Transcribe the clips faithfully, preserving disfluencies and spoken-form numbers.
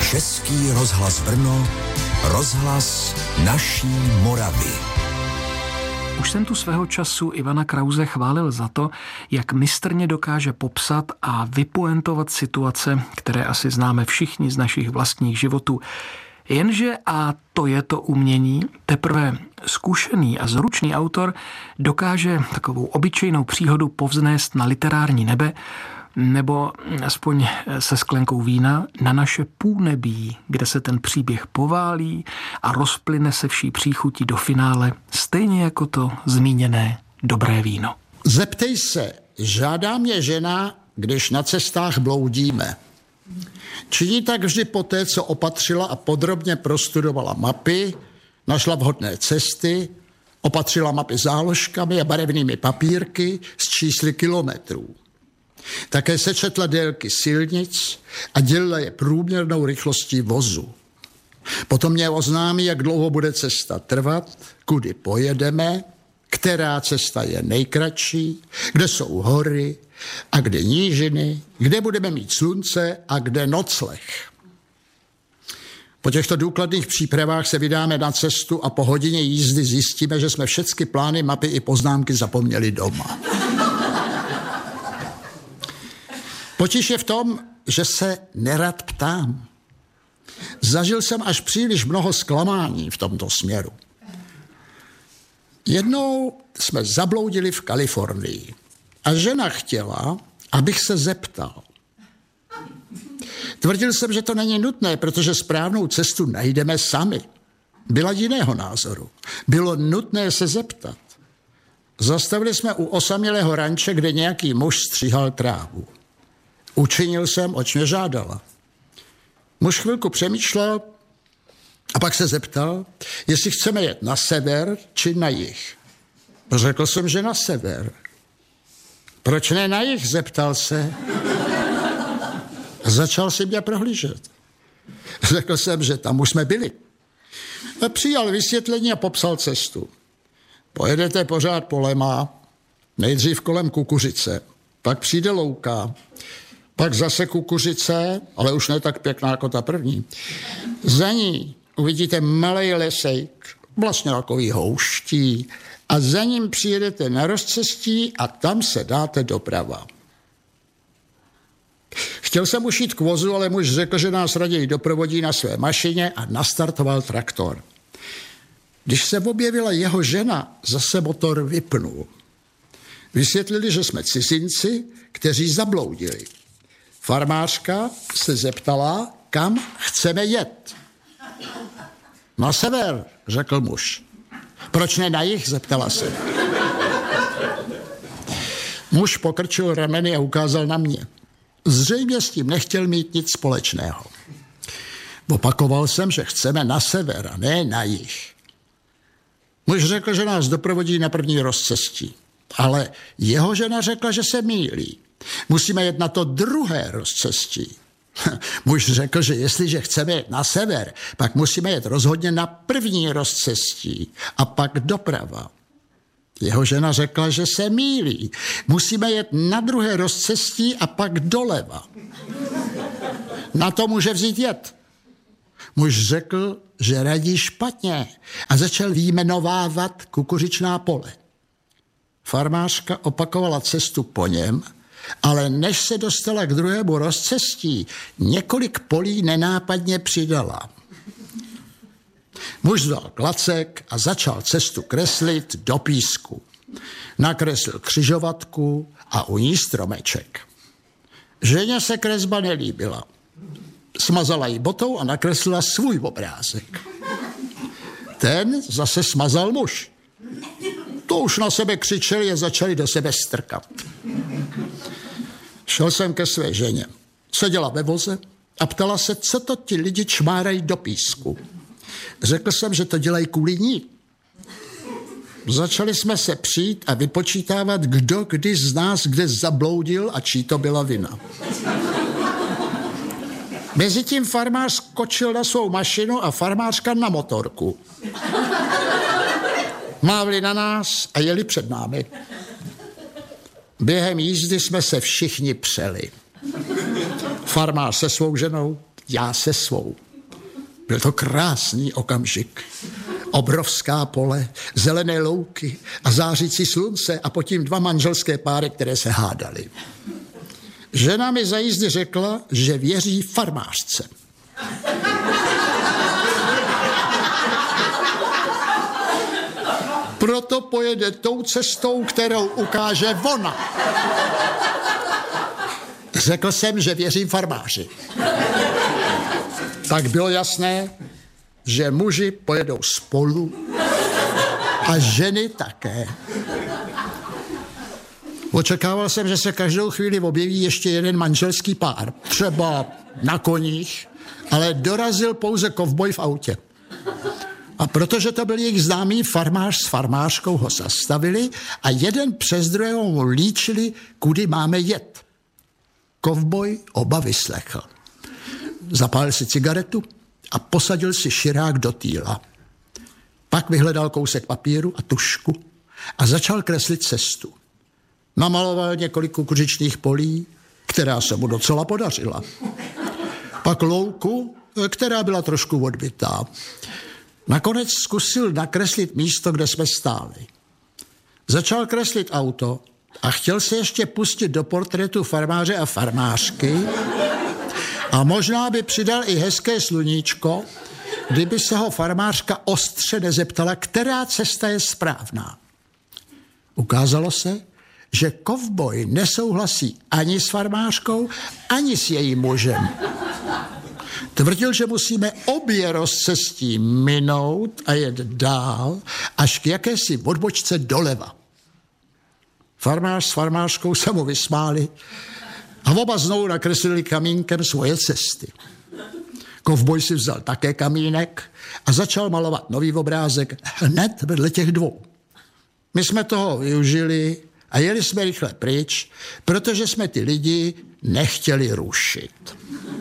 Český rozhlas Brno, rozhlas naší Moravy. Už jsem tu svého času Ivana Krause chválil za to, jak mistrně dokáže popsat a vypoentovat situace, které asi známe všichni z našich vlastních životů. Jenže, a to je to umění, teprve zkušený a zručný autor dokáže takovou obyčejnou příhodu povznést na literární nebe, nebo aspoň se sklenkou vína na naše půlnebí, kde se ten příběh poválí a rozplyne se vší příchutí do finále, stejně jako to zmíněné dobré víno. Zeptej se, žádá mě žena, když na cestách bloudíme. Činí tak vždy poté, co opatřila a podrobně prostudovala mapy, našla vhodné cesty, opatřila mapy záložkami a barevnými papírky s čísly kilometrů. Také sečetla délky silnic a dělila je průměrnou rychlostí vozu. Potom mě oznámí, jak dlouho bude cesta trvat, kudy pojedeme, která cesta je nejkratší, kde jsou hory a kde nížiny, kde budeme mít slunce a kde nocleh. Po těchto důkladných přípravách se vydáme na cestu a po hodině jízdy zjistíme, že jsme všechny plány, mapy i poznámky zapomněli doma. Potíž je v tom, že se nerad ptám. Zažil jsem až příliš mnoho zklamání v tomto směru. Jednou jsme zabloudili v Kalifornii a žena chtěla, abych se zeptal. Tvrdil jsem, že to není nutné, protože správnou cestu najdeme sami. Byla jiného názoru. Bylo nutné se zeptat. Zastavili jsme u osamělého ranče, kde nějaký muž stříhal trávu. Učinil jsem, oč mě žádala. Muž chvilku přemýšlel a pak se zeptal, jestli chceme jet na sever či na jih. Řekl jsem, že na sever. Proč ne na jih, zeptal se. Začal si mě prohlížet. Řekl jsem, že tam už jsme byli. A přijal vysvětlení a popsal cestu. Pojedete pořád polema, nejdřív kolem Kukuřice, pak přijde louka, pak zase Kukuřice, ale už ne tak pěkná jako ta první. Za ní uvidíte malej lesejk, vlastně takový houští, a za ním přijedete na rozcestí a tam se dáte doprava. Chtěl jsem už jít k vozu, ale muž řekl, že nás raději doprovodí na své mašině a nastartoval traktor. Když se objevila jeho žena, zase motor vypnul. Vysvětlili, že jsme cizinci, kteří zabloudili. Farmářka se zeptala, kam chceme jet. Na sever, řekl muž. Proč ne na jih, zeptala se. Muž pokrčil rameny a ukázal na mě. Zřejmě s tím nechtěl mít nic společného. Opakoval jsem, že chceme na sever a ne na jih. Muž řekl, že nás doprovodí na první rozcestí. Ale jeho žena řekla, že se mýlí. Musíme jet na to druhé rozcestí. Muž řekl, že jestliže chceme jet na sever, pak musíme jet rozhodně na první rozcestí a pak doprava. Jeho žena řekla, že se mýlí. Musíme jet na druhé rozcestí a pak doleva. Na to může vzít jet. Muž řekl, že radí špatně a začal vyjmenovávat kukuřičná pole. Farmářka opakovala cestu po něm, ale než se dostala k druhému rozcestí, několik polí nenápadně přidala. Muž vzal klacek a začal cestu kreslit do písku. Nakreslil křižovatku a u ní stromeček. Ženě se kresba nelíbila. Smazala ji botou a nakreslila svůj obrázek. Ten zase smazal muž. To už na sebe křičeli a začali do sebe strkat. Šel jsem ke své ženě. Seděla ve voze a ptala se, co to ti lidi čmárají do písku. Řekl jsem, že to dělají kvůli ní. Začali jsme se přijít a vypočítávat, kdo kdy z nás kde zabloudil a čí to byla vina. Mezitím farmář skočil na svou mašinu a farmářka na motorku. Mávli na nás a jeli před námi. Během jízdy jsme se všichni přeli. Farmář se svou ženou, já se svou. Byl to krásný okamžik. Obrovská pole, zelené louky a zářící slunce a potom dva manželské páry, které se hádali. Žena mi za jízdy řekla, že věří farmářce. Proto pojede tou cestou, kterou ukáže ona. Řekl jsem, že věřím farmáři. Tak bylo jasné, že muži pojedou spolu a ženy také. Očekával jsem, že se každou chvíli objeví ještě jeden manželský pár, třeba na koních, ale dorazil pouze kovboj v autě. A protože to byl jejich známý farmář s farmářkou, ho zastavili a jeden přes druhého mu líčili, kudy máme jet. Kovboj oba vyslechl. Zapálil si cigaretu a posadil si širák do týla. Pak vyhledal kousek papíru a tušku a začal kreslit cestu. Namaloval několik kukuřičných polí, která se mu docela podařila. Pak louku, která byla trošku odbitá. Nakonec zkusil nakreslit místo, kde jsme stáli. Začal kreslit auto a chtěl se ještě pustit do portrétu farmáře a farmářky a možná by přidal i hezké sluníčko, kdyby se ho farmářka ostře nezeptala, která cesta je správná. Ukázalo se, že kovboj nesouhlasí ani s farmářkou, ani s jejím mužem. Tvrdil, že musíme obě rozcestí minout a jet dál až k jakési odbočce doleva. Farmář s farmářkou se mu vysmáli a oba znovu nakreslili kamínkem svoje cesty. Kovboj si vzal také kamínek a začal malovat nový obrázek hned vedle těch dvou. My jsme toho využili a jeli jsme rychle pryč, protože jsme ty lidi nechtěli rušit.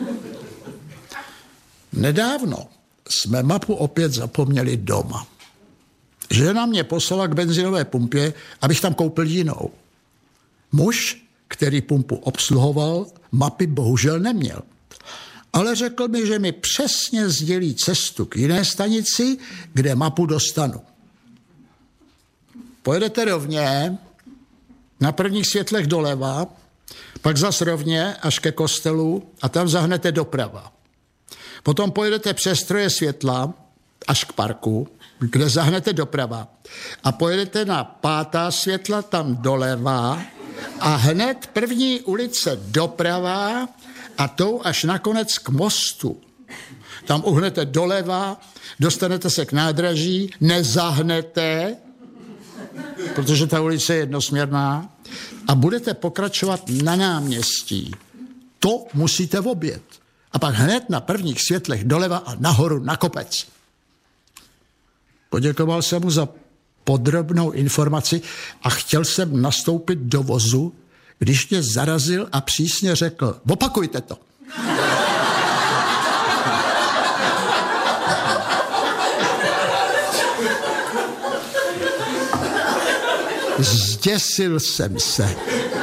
Nedávno jsme mapu opět zapomněli doma. Žena mě poslala k benzinové pumpě, abych tam koupil jinou. Muž, který pumpu obsluhoval, mapy bohužel neměl. Ale řekl mi, že mi přesně sdělí cestu k jiné stanici, kde mapu dostanu. Pojedete rovně, na prvních světlech doleva, pak zas rovně až ke kostelu a tam zahnete doprava. Potom pojedete přes troje světla až k parku, kde zahnete doprava. A pojedete na pátá světla tam doleva a hned první ulice doprava a tou až nakonec k mostu. Tam uhnete doleva, dostanete se k nádraží, nezahnete, protože ta ulice je jednosměrná, a budete pokračovat na náměstí. To musíte objet. A pak hned na prvních světlech doleva a nahoru na kopec. Poděkoval jsem mu za podrobnou informaci a chtěl jsem nastoupit do vozu, když mě zarazil a přísně řekl, opakujte to. Zděsil jsem se.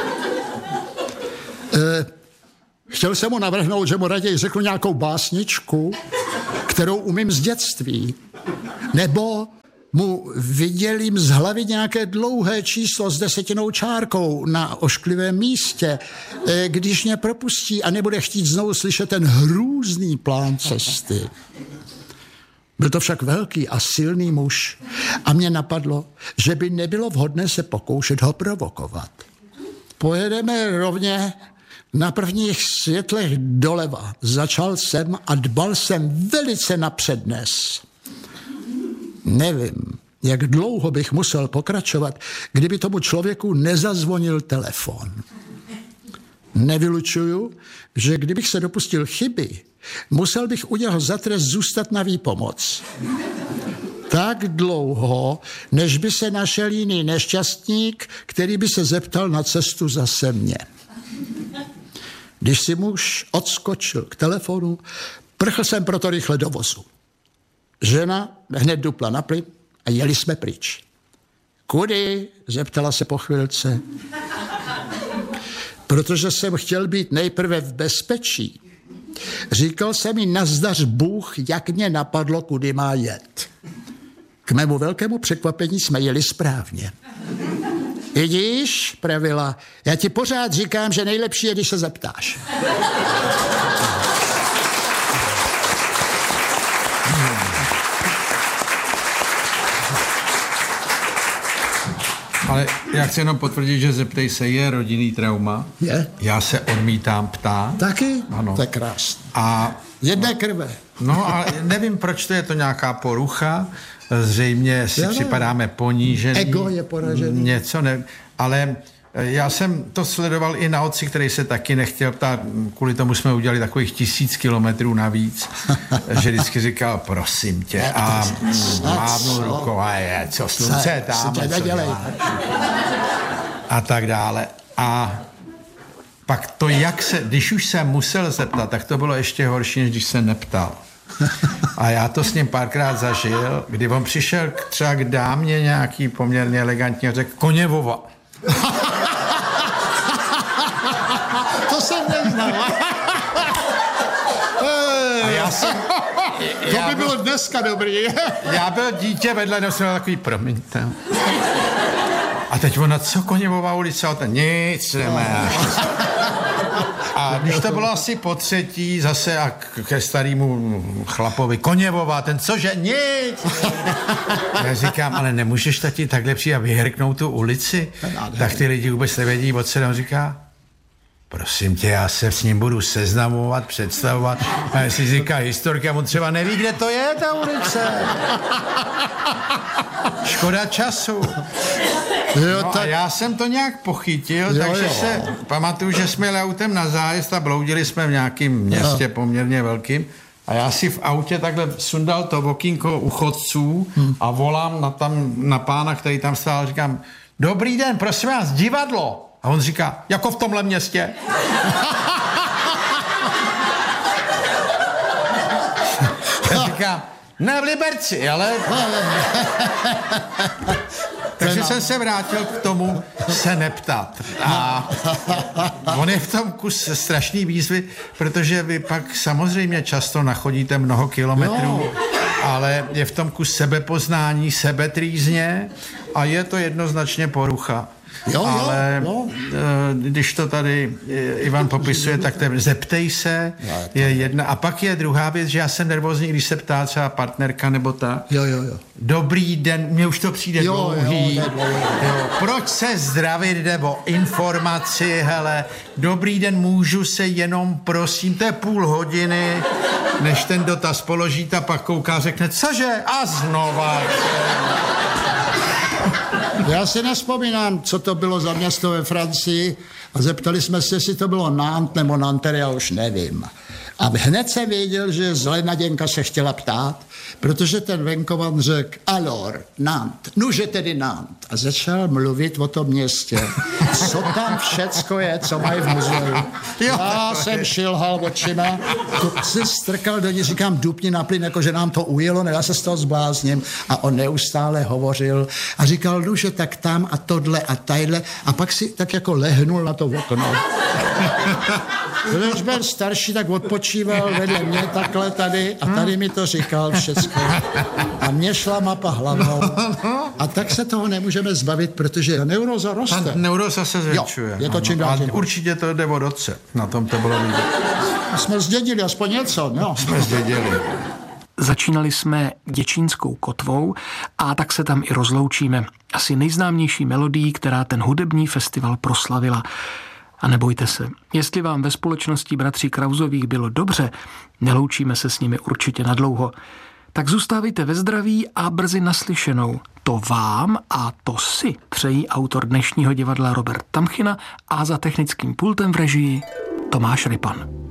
E, chtěl jsem mu navrhnout, že mu raději řeknu nějakou básničku, kterou umím z dětství. Nebo mu vydělím z hlavy nějaké dlouhé číslo s desetinou čárkou na ošklivém místě, e, když mě propustí a nebude chtít znovu slyšet ten hrůzný plán cesty. Byl to však velký a silný muž a mě napadlo, že by nebylo vhodné se pokoušet ho provokovat. Pojedeme rovně na prvních světlech doleva. Začal jsem a dbal jsem velice na přednes. Nevím, jak dlouho bych musel pokračovat, kdyby tomu člověku nezazvonil telefon. Nevylučuju, že kdybych se dopustil chyby, musel bych u něho za trest zůstat na výpomoc. Tak dlouho, než by se našel jiný nešťastník, který by se zeptal na cestu zase mě. Když si muž odskočil k telefonu, prchl jsem proto rychle do vozu. Žena hned dupla na plyn a jeli jsme pryč. Kudy? Zeptala se po chvilce. Protože jsem chtěl být nejprve v bezpečí, Říkal jsem jí nazdař Bůh, jak mě napadlo, kudy má jet. K mému velkému překvapení jsme jeli správně. Vidíš, pravila, já ti pořád říkám, že nejlepší je, když se zeptáš. Ale já chci jenom potvrdit, že zeptej se, je rodinný trauma. Je? Já se odmítám ptát. Taky? Ano. To je krásný. A jedné krve. No a nevím, proč to je to nějaká porucha. Zřejmě si Já připadáme ponížený. Ego je poražený. Něco ne, ale já jsem to sledoval i na otci, který se taky nechtěl ptát. Kvůli tomu jsme udělali takových tisíc kilometrů navíc, že vždycky říkal, prosím tě, a mávnul rukou, a je, co sluce tam, a tak dále. A pak to, jak se, když už se musel zeptat, tak to bylo ještě horší, než když se neptal. A já to s ním párkrát zažil, kdy on přišel k, třeba k dámě nějaký poměrně elegantně a řekl Koněvova. To jsem neznal. A já jsem, to já by bylo byl, dneska dobrý. Já byl dítě vedle, no jsem takový, promiňte. A teď ona, co Koněvova ulice? A to nic nemáš. A když to bylo asi po třetí, zase a ke starému chlapovi, Koněvova, ten cože? Nic! Já říkám, ale nemůžeš tati takhle přijít a vyhrknout tu ulici? Tak ty lidi vůbec nevědí, o co on říká. Prosím tě, já se s ním budu seznamovat, představovat. A jestli říká historka, on třeba neví, kde to je, ta ulice. Škoda času. Jo, no tak... a já jsem to nějak pochytil, jo, takže jo. se pamatuju, že jsme jeli autem na zájezd a bloudili jsme v nějakém městě jo. poměrně velkým. A já si v autě takhle sundal to okýnko u chodců hmm. a volám na, tam, na pána, který tam stál, říkám, dobrý den, prosím vás, divadlo. A on říká, jako v tomhle městě. Já říkám, ne v Liberci, ale... Takže jsem se vrátil k tomu se neptat. A on je v tom kus strašný výzvy, protože vy pak samozřejmě často nachodíte mnoho kilometrů, ale je v tom kus sebepoznání, sebetrýzně a je to jednoznačně porucha. Jo, ale jo, jo. Když to tady Ivan popisuje, tak ten zeptej se je jedna. A pak je druhá věc, že já jsem nervózní, když se ptá třeba partnerka nebo ta. Jo, jo, jo. Dobrý den, mně už to přijde jo, dlouhý. Jo, dlouhý. Jo. Proč se zdravit jde o informaci, hele. Dobrý den, můžu se jenom, prosím, to je půl hodiny, než ten dotaz položí, ta pak kouká a řekne, cože? A znova. Já si nevzpomínám, co to bylo za město ve Francii a zeptali jsme se, jestli to bylo Nantes nebo Nanterre, já už nevím. A hned jsem věděl, že zlenaděnka se chtěla ptát, protože ten venkovan řekl, alors, Nantes, nuže tedy Nantes. A začal mluvit o tom městě. Co tam všecko je, co mají v muzeu. Já jsem šilhal očima, to si strkal do ní, říkám, dupni na plyn, jako že nám to ujelo, ne, já se z toho zblázním. A on neustále hovořil a říkal, nuže, tak tam a tohle a tadyhle. A pak si tak jako lehnul na to okno. Když byl starší, tak odpočíval vedle mě takhle tady a tady mi to říkal všecko. A mě šla mapa hlavou. A tak se toho nemůžeme zbavit, protože neuróza roste. A neuróza se zvětšuje. Jo, je to čím dál tím. Určitě to jde od otce. Na tom to bylo vidět. Jsme zdědili aspoň něco, no. Jsme zdědili. Začínali jsme Děčínskou kotvou a tak se tam i rozloučíme. Asi nejznámější melodií, která ten hudební festival proslavila. A nebojte se, jestli vám ve společnosti bratří Krausových bylo dobře, neloučíme se s nimi určitě nadlouho. Tak zůstávejte ve zdraví a brzy naslyšenou. To vám a to si přejí autor dnešního divadla Robert Tamchina a za technickým pultem v režii Tomáš Rypan.